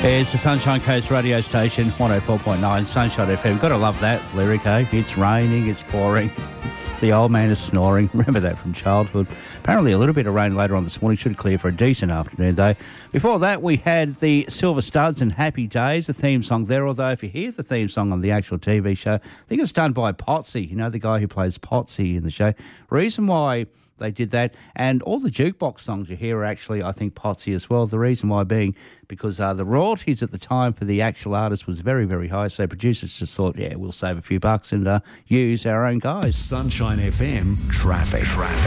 It's the Sunshine Coast radio station, 104.9 Sunshine FM. Got to love that lyric, eh? It's raining, it's pouring. The old man is snoring. Remember that from childhood. Apparently a little bit of rain later on this morning. Should clear for a decent afternoon, though. Before that, we had the Silver Studs and Happy Days, the theme song there. Although if you hear the theme song on the actual TV show, I think it's done by Potsy. You know, the guy who plays Potsy in the show. Reason why they did that, and all the jukebox songs you hear are actually, I think, Potsy as well. The reason why being because the royalties at the time for the actual artist was very, very high, so producers just thought, yeah, we'll save a few bucks and use our own guys. Sunshine FM Traffic.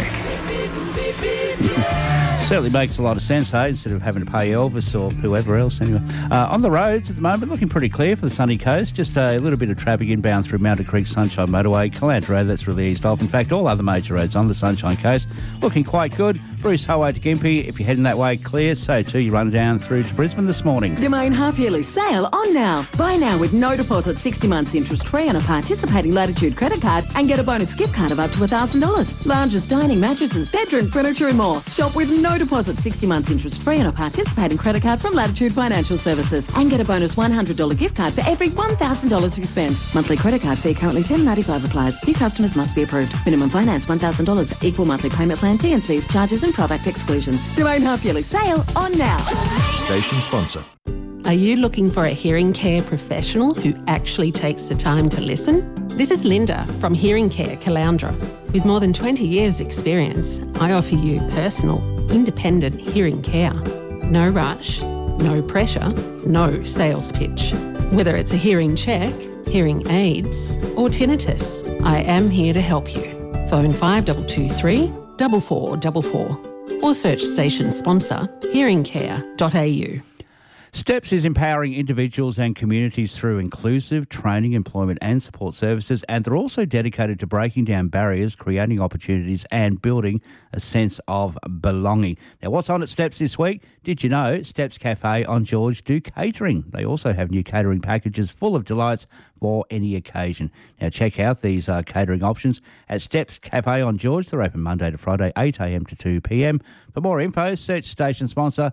Certainly makes a lot of sense, hey, instead of having to pay Elvis or whoever else. Anyway, on the roads at the moment, looking pretty clear for the sunny coast. Just a little bit of traffic inbound through Mountain Creek Sunshine Motorway, Calandra Road, that's really eased off. In fact, all other major roads on the Sunshine Coast looking quite good. Bruce Highway to Gympie, if you're heading that way, clear. So too, you run down through to Brisbane this morning. Domain half-yearly sale on now. Buy now with no deposit, 60 months interest-free on a participating Latitude credit card and get a bonus gift card of up to $1,000. Lounges, dining, mattresses, bedroom furniture and more. Shop with no deposit, 60 months interest-free on a participating credit card from Latitude Financial Services and get a bonus $100 gift card for every $1,000 you spend. Monthly credit card fee currently $10.95 applies. New customers must be approved. Minimum finance $1,000. Equal monthly payment plan, T&Cs, charges and product exclusions. Domain half-yearly sale on now. Station sponsor. Are you looking for a hearing care professional who actually takes the time to listen? This is Linda from Hearing Care Caloundra. With more than 20 years' experience, I offer you personal, independent hearing care. No rush, no pressure, no sales pitch. Whether it's a hearing check, hearing aids or tinnitus, I am here to help you. Phone 5223 4444 or search station sponsor hearingcare.au. STEPS is empowering individuals and communities through inclusive training, employment and support services, and they're also dedicated to breaking down barriers, creating opportunities and building a sense of belonging. Now, what's on at STEPS this week? Did you know STEPS Cafe on George do catering? They also have new catering packages full of delights for any occasion. Now, check out these catering options at STEPS Cafe on George. They're open Monday to Friday, 8 a.m. to 2 p.m. For more info, search station sponsor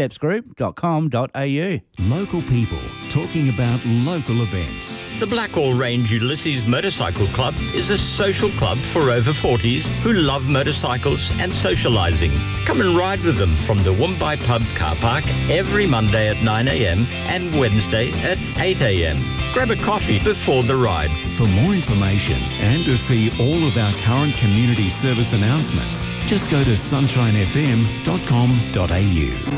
stepsgroup.com.au. Local people talking about local events. The Blackall Range Ulysses Motorcycle Club is a social club for over 40s who love motorcycles and socialising. Come and ride with them from the Woombye Pub car park every Monday at 9 a.m. and Wednesday at 8 a.m. Grab a coffee before the ride. For more information and to see all of our current community service announcements, just go to sunshinefm.com.au.